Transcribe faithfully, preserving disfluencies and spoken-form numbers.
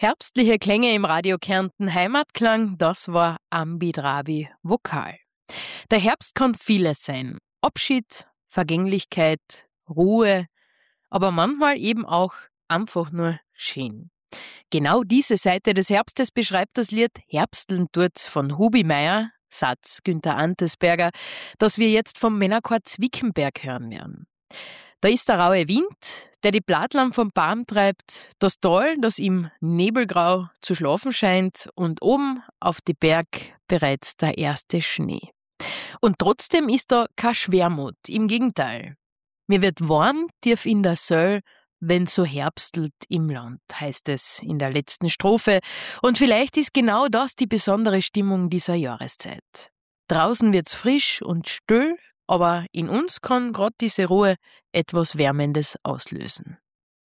Herbstliche Klänge im Radio Kärnten Heimatklang, das war Ambi-Drabi Vokal. Der Herbst kann vieles sein. Abschied, Vergänglichkeit, Ruhe, aber manchmal eben auch einfach nur schön. Genau diese Seite des Herbstes beschreibt das Lied Herbsteln tut's von Hubi Meier, Satz Günther Antesberger, das wir jetzt vom Männerchor Zwickenberg hören werden. Da ist der raue Wind, der die Blattlamm vom Baum treibt, das Tal, das im Nebelgrau zu schlafen scheint und oben auf die Berg bereits der erste Schnee. Und trotzdem ist da kein Schwermut, im Gegenteil. Mir wird warm, tief in der Söll, wenn so herbstelt im Land, heißt es in der letzten Strophe. Und vielleicht ist genau das die besondere Stimmung dieser Jahreszeit. Draußen wird's frisch und still, aber in uns kann gerade diese Ruhe etwas Wärmendes auslösen.